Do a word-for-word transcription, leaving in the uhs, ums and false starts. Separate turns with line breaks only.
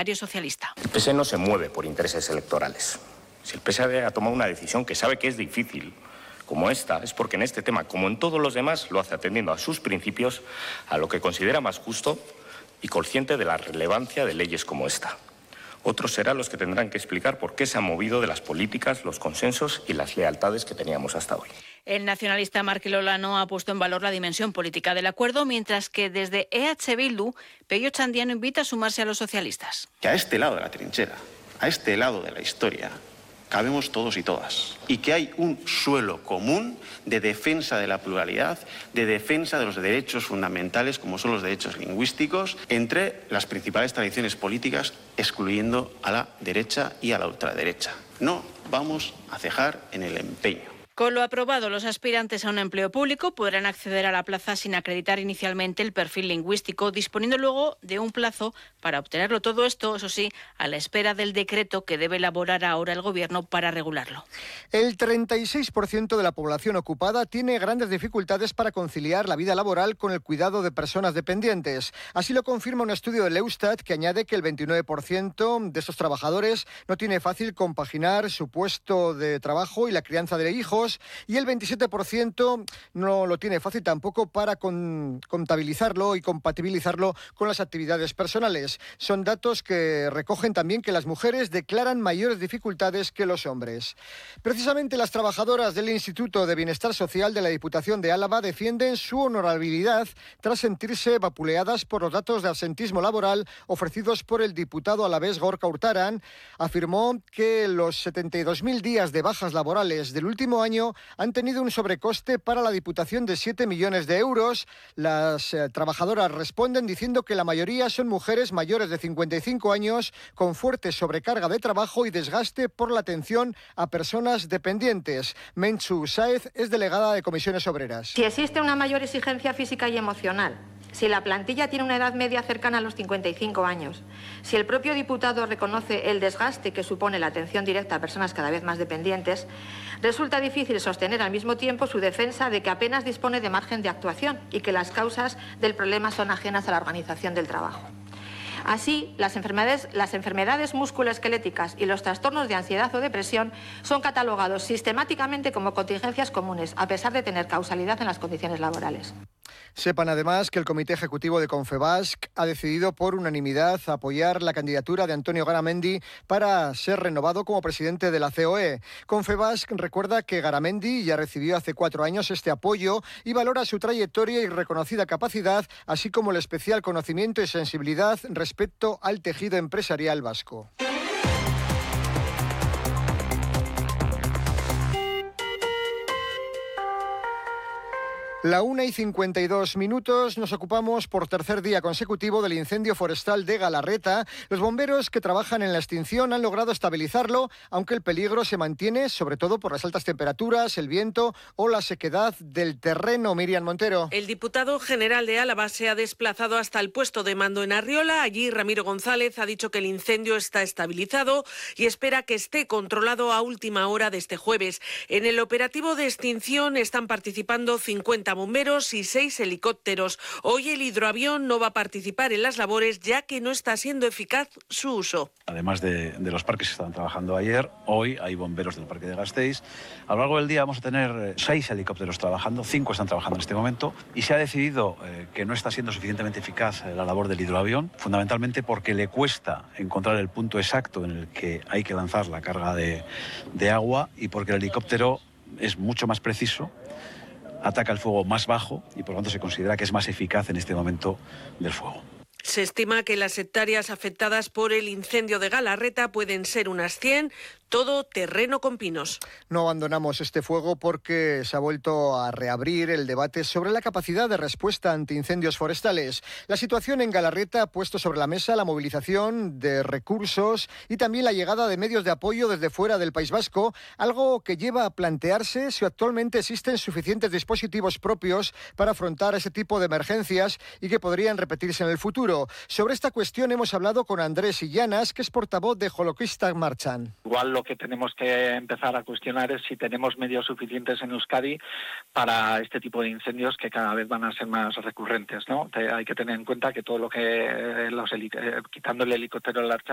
Diario Socialista.
El P S E no se mueve por intereses electorales. Si el P S E ha tomado una decisión que sabe que es difícil, como esta, es porque en este tema, como en todos los demás, lo hace atendiendo a sus principios, a lo que considera más justo y consciente de la relevancia de leyes como esta. Otros serán los que tendrán que explicar por qué se han movido de las políticas, los consensos y las lealtades que teníamos hasta hoy.
El nacionalista Markel Olano ha puesto en valor la dimensión política del acuerdo, mientras que desde E H Bildu, Pello Chandiano invita a sumarse a los socialistas.
Que a este lado de la trinchera, a este lado de la historia, cabemos todos y todas. Y que hay un suelo común de defensa de la pluralidad, de defensa de los derechos fundamentales, como son los derechos lingüísticos, entre las principales tradiciones políticas, excluyendo a la derecha y a la ultraderecha. No vamos a cejar en el empeño.
Con lo aprobado, los aspirantes a un empleo público podrán acceder a la plaza sin acreditar inicialmente el perfil lingüístico, disponiendo luego de un plazo para obtenerlo. Todo esto, eso sí, a la espera del decreto que debe elaborar ahora el Gobierno para regularlo.
El treinta y seis por ciento de la población ocupada tiene grandes dificultades para conciliar la vida laboral con el cuidado de personas dependientes. Así lo confirma un estudio del Eustat que añade que el veintinueve por ciento de estos trabajadores no tiene fácil compaginar su puesto de trabajo y la crianza de hijos, y el veintisiete por ciento no lo tiene fácil tampoco para con, contabilizarlo y compatibilizarlo con las actividades personales. Son datos que recogen también que las mujeres declaran mayores dificultades que los hombres. Precisamente las trabajadoras del Instituto de Bienestar Social de la Diputación de Álava defienden su honorabilidad tras sentirse vapuleadas por los datos de absentismo laboral ofrecidos por el diputado alavés Gorka Urtaran. Afirmó que los setenta y dos mil días de bajas laborales del último año han tenido un sobrecoste para la Diputación de siete millones de euros. Las eh, trabajadoras responden diciendo que la mayoría son mujeres mayores de cincuenta y cinco años con fuerte sobrecarga de trabajo y desgaste por la atención a personas dependientes. Mentxu Sáez es delegada de Comisiones Obreras.
Si existe una mayor exigencia física y emocional, si la plantilla tiene una edad media cercana a los cincuenta y cinco años, si el propio diputado reconoce el desgaste que supone la atención directa a personas cada vez más dependientes, resulta difícil sostener al mismo tiempo su defensa de que apenas dispone de margen de actuación y que las causas del problema son ajenas a la organización del trabajo. Así, las enfermedades, las enfermedades musculoesqueléticas y los trastornos de ansiedad o depresión son catalogados sistemáticamente como contingencias comunes, a pesar de tener causalidad en las condiciones laborales.
Sepan además que el Comité Ejecutivo de Confebask ha decidido por unanimidad apoyar la candidatura de Antonio Garamendi para ser renovado como presidente de la C O E. Confebask recuerda que Garamendi ya recibió hace cuatro años este apoyo y valora su trayectoria y reconocida capacidad, así como el especial conocimiento y sensibilidad respecto al tejido empresarial vasco. La una y cincuenta y dos minutos, nos ocupamos por tercer día consecutivo del incendio forestal de Galarreta. Los bomberos que trabajan en la extinción han logrado estabilizarlo, aunque el peligro se mantiene, sobre todo por las altas temperaturas, el viento o la sequedad del terreno. Miriam Montero.
El diputado general de Álava se ha desplazado hasta el puesto de mando en Arriola. Allí Ramiro González ha dicho que el incendio está estabilizado y espera que esté controlado a última hora de este jueves. En el operativo de extinción están participando cincuenta bomberos y seis helicópteros. Hoy el hidroavión no va a participar en las labores ya que no está siendo eficaz su uso.
Además de, de los parques que estaban trabajando ayer, hoy hay bomberos del parque de Gasteiz. A lo largo del día vamos a tener seis helicópteros trabajando, cinco están trabajando en este momento y se ha decidido eh, que no está siendo suficientemente eficaz la labor del hidroavión, fundamentalmente porque le cuesta encontrar el punto exacto en el que hay que lanzar la carga de, de agua y porque el helicóptero es mucho más preciso, ataca el fuego más bajo y por lo tanto se considera que es más eficaz en este momento del fuego.
Se estima que las hectáreas afectadas por el incendio de Galarreta pueden ser unas cien, todo terreno con pinos.
No abandonamos este fuego porque se ha vuelto a reabrir el debate sobre la capacidad de respuesta ante incendios forestales. La situación en Galarreta ha puesto sobre la mesa la movilización de recursos y también la llegada de medios de apoyo desde fuera del País Vasco, algo que lleva a plantearse si actualmente existen suficientes dispositivos propios para afrontar ese tipo de emergencias y que podrían repetirse en el futuro. Sobre esta cuestión hemos hablado con Andrés Illanas, que es portavoz de Ecologista Marchan.
Igual lo que tenemos que empezar a cuestionar es si tenemos medios suficientes en Euskadi para este tipo de incendios que cada vez van a ser más recurrentes, ¿no? Te, hay que tener en cuenta que todo lo que, los heli- eh, quitando el helicóptero de la Ertzaintza,